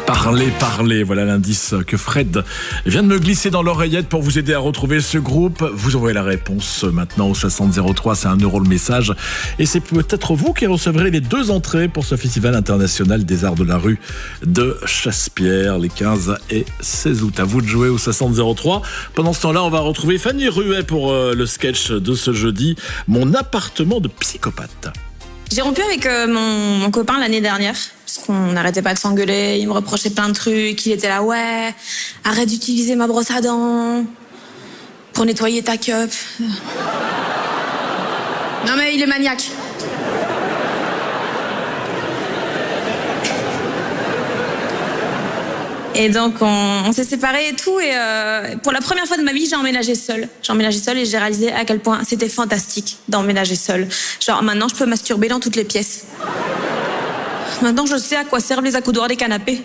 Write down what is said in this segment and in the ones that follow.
Parlez, parlez, voilà l'indice que Fred vient de me glisser dans l'oreillette pour vous aider à retrouver ce groupe. Vous envoyez la réponse maintenant au 6003, c'est 1 € le message. Et c'est peut-être vous qui recevrez les 2 entrées pour ce Festival international des arts de la rue de Chassepierre, les 15 et 16 août. À vous de jouer au 6003. Pendant ce temps-là, on va retrouver Fanny Ruet pour le sketch de ce jeudi, Mon appartement de psychopathe. J'ai rompu avec mon copain l'année dernière, parce qu'on n'arrêtait pas de s'engueuler, il me reprochait plein de trucs, il était là, ouais, arrête d'utiliser ma brosse à dents pour nettoyer ta cup. Non mais il est maniaque. Et donc on s'est séparés et tout, et pour la première fois de ma vie, j'ai emménagé seule. J'ai emménagé seule et j'ai réalisé à quel point c'était fantastique d'emménager seule. Genre maintenant je peux masturber dans toutes les pièces. Maintenant je sais à quoi servent les accoudoirs des canapés.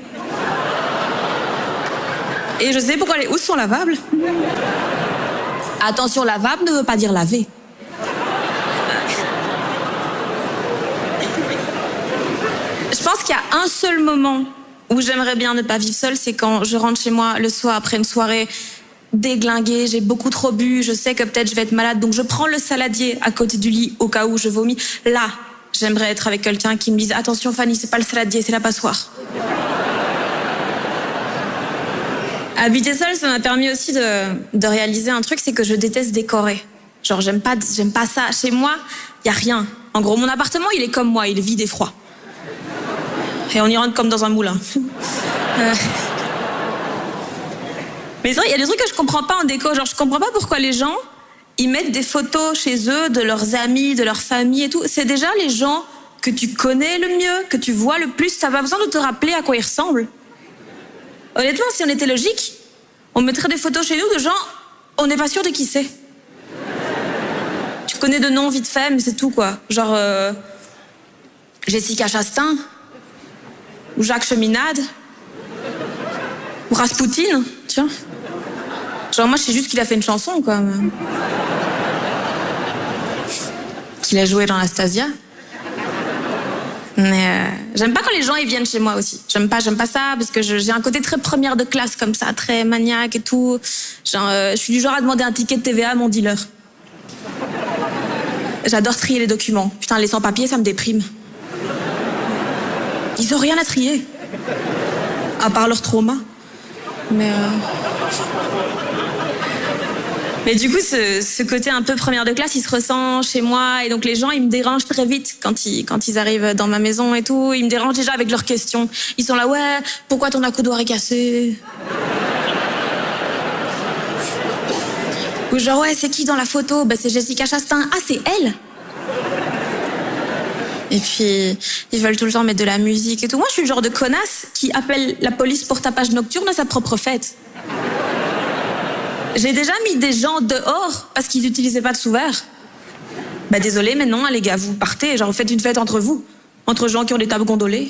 Et je sais pourquoi les housses sont lavables. Attention, lavable ne veut pas dire laver. Je pense qu'il y a un seul moment où j'aimerais bien ne pas vivre seule, c'est quand je rentre chez moi le soir après une soirée déglinguée, j'ai beaucoup trop bu, je sais que peut-être je vais être malade, donc je prends le saladier à côté du lit au cas où je vomis. Là, j'aimerais être avec quelqu'un qui me dise « Attention Fanny, c'est pas le saladier, c'est la passoire ». Habiter seule, ça m'a permis aussi de réaliser un truc, c'est que je déteste décorer. Genre, j'aime pas ça. Chez moi, y a rien. En gros, mon appartement, il est comme moi, il est vide et froid. Et on y rentre comme dans un moulin. Mais c'est vrai, il y a des trucs que je comprends pas en déco. Genre, je comprends pas pourquoi les gens, ils mettent des photos chez eux de leurs amis, de leur famille et tout. C'est déjà les gens que tu connais le mieux, que tu vois le plus. T'as pas besoin de te rappeler à quoi ils ressemblent. Honnêtement, si on était logique, on mettrait des photos chez nous de gens, on n'est pas sûr de qui c'est. Tu connais de noms vite fait, mais c'est tout, quoi. Genre, Jessica Chastain, ou Jacques Cheminade, ou Rasputin, tiens. Genre, moi, je sais juste qu'il a fait une chanson, quoi. Qu'il a joué dans Anastasia. Mais j'aime pas quand les gens ils viennent chez moi aussi. J'aime pas ça parce que j'ai un côté très première de classe comme ça, très maniaque et tout. Genre, je suis du genre à demander un ticket de TVA à mon dealer. J'adore trier les documents. Putain, les sans-papiers, ça me déprime. Ils ont rien à trier. À part leur trauma. Mais du coup, ce côté un peu première de classe, il se ressent chez moi. Et donc les gens, ils me dérangent très vite quand ils arrivent dans ma maison et tout. Ils me dérangent déjà avec leurs questions. Ils sont là, ouais, pourquoi ton accoudoir est cassé? Ou genre, ouais, c'est qui dans la photo? Bah, c'est Jessica Chastain. Ah, c'est elle? Et puis, ils veulent tout le temps mettre de la musique et tout. Moi, je suis le genre de connasse qui appelle la police pour tapage nocturne à sa propre fête. J'ai déjà mis des gens dehors parce qu'ils n'utilisaient pas de sous-verre. Bah désolé, mais non, les gars, vous partez, genre faites une fête entre vous. Entre gens qui ont des tables gondolées.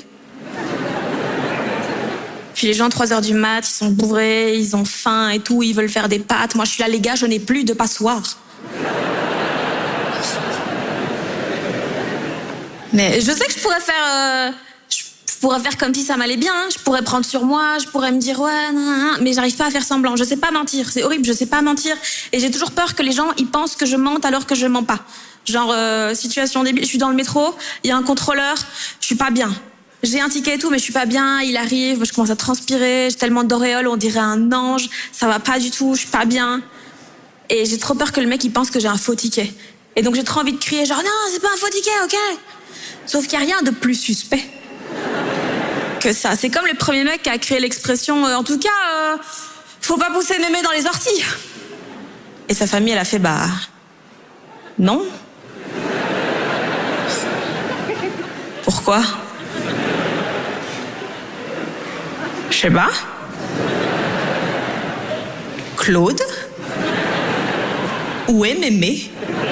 Puis les gens, 3h du mat, ils sont bourrés, ils ont faim et tout, ils veulent faire des pâtes. Moi, je suis là, les gars, je n'ai plus de passoire. Mais je sais que je pourrais faire comme si ça m'allait bien, hein. Je pourrais prendre sur moi, je pourrais me dire ouais, nan, mais j'arrive pas à faire semblant. Je sais pas mentir, c'est horrible, je sais pas mentir. Et j'ai toujours peur que les gens ils pensent que je mente alors que je mens pas. Genre, situation débile, je suis dans le métro, il y a un contrôleur, je suis pas bien. J'ai un ticket et tout, mais je suis pas bien, il arrive, je commence à transpirer, j'ai tellement d'auréoles, on dirait un ange, ça va pas du tout, je suis pas bien. Et j'ai trop peur que le mec il pense que j'ai un faux ticket. Et donc j'ai trop envie de crier genre non, c'est pas un faux ticket, ok? Sauf qu'il y a rien de plus suspect que ça. C'est comme le premier mec qui a créé l'expression en tout cas, faut pas pousser mémé dans les orties. Et sa famille, elle a fait bah non. Pourquoi? Je sais pas. Claude? Où est mémé?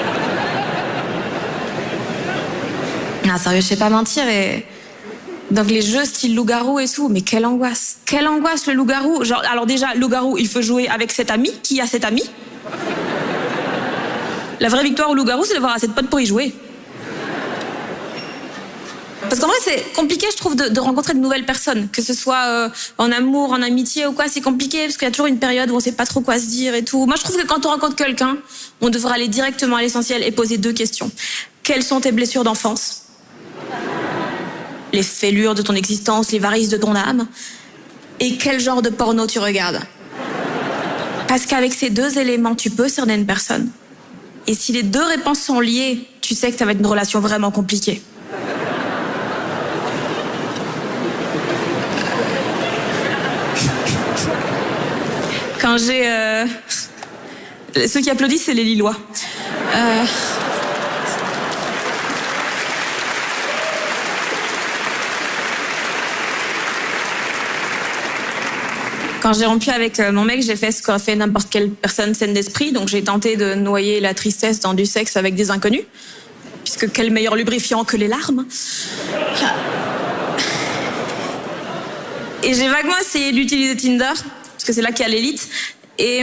Non, sérieux, je sais pas mentir et... Donc les jeux style loup-garou et tout, mais quelle angoisse. Quelle angoisse le loup-garou. Genre, alors déjà, loup-garou, il faut jouer avec cet ami. Qui a cet ami? La vraie victoire au loup-garou, c'est d'avoir assez de potes pour y jouer. Parce qu'en vrai, c'est compliqué, je trouve, de rencontrer de nouvelles personnes. Que ce soit en amour, en amitié ou quoi, c'est compliqué parce qu'il y a toujours une période où on sait pas trop quoi se dire et tout. Moi, je trouve que quand on rencontre quelqu'un, on devrait aller directement à l'essentiel et poser 2 questions. Quelles sont tes blessures d'enfance? Les fêlures de ton existence, les varices de ton âme? Et quel genre de porno tu regardes? Parce qu'avec ces 2 éléments, tu peux cerner une personne. Et si les 2 réponses sont liées, tu sais que ça va être une relation vraiment compliquée. Quand j'ai... Ceux qui applaudissent, c'est les Lillois. Quand j'ai rompu avec mon mec, j'ai fait ce qu'aurait fait n'importe quelle personne saine d'esprit. Donc j'ai tenté de noyer la tristesse dans du sexe avec des inconnus. Puisque quel meilleur lubrifiant que les larmes. Et j'ai vaguement essayé d'utiliser Tinder, parce que c'est là qu'il y a l'élite. Et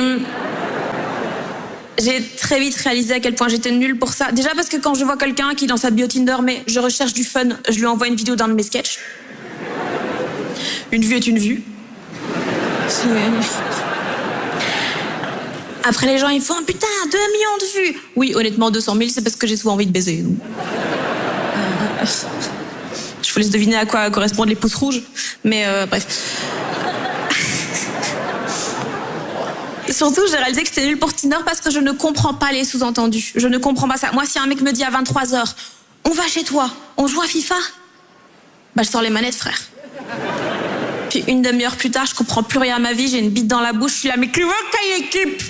j'ai très vite réalisé à quel point j'étais nulle pour ça. Déjà parce que quand je vois quelqu'un qui dans sa bio Tinder, mais je recherche du fun, je lui envoie une vidéo d'un de mes sketchs. Une vue est une vue. Après les gens ils font putain 2 millions de vues. Oui, honnêtement 200 000 c'est parce que j'ai souvent envie de baiser. Donc. Je vous laisse deviner à quoi correspondent les pouces rouges. Mais bref. Surtout j'ai réalisé que j'étais nulle pour Tinder parce que je ne comprends pas les sous-entendus. Je ne comprends pas ça. Moi si un mec me dit à 23h on va chez toi, on joue à FIFA, bah je sors les manettes frère. Puis une demi-heure plus tard, je comprends plus rien à ma vie, j'ai une bite dans la bouche, je suis là, mais qui veut quelle équipe?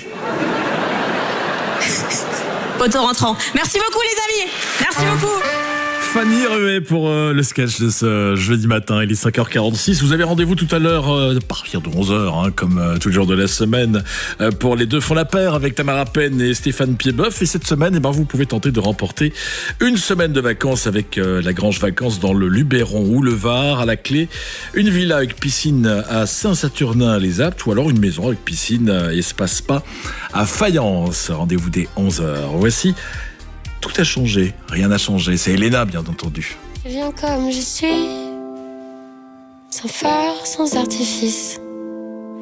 Poteau rentrant. Merci beaucoup les amis, merci beaucoup. Fanny Ruet pour le sketch de ce jeudi matin, il est 5h46. Vous avez rendez-vous tout à l'heure à partir de 11h, comme tous les jours de la semaine, pour Les Deux font la paire avec Tamara Penn et Stéphane Piedboeuf. Et cette semaine, vous pouvez tenter de remporter une semaine de vacances avec la Grange Vacances dans le Luberon ou le Var. À la clé, une villa avec piscine à Saint-Saturnin-les-Aptes ou alors une maison avec piscine et espace spa à Fayence. Rendez-vous dès 11h. Voici Tout a changé, rien n'a changé. C'est Elena, bien entendu. Je viens comme je suis, sans phare, sans artifice.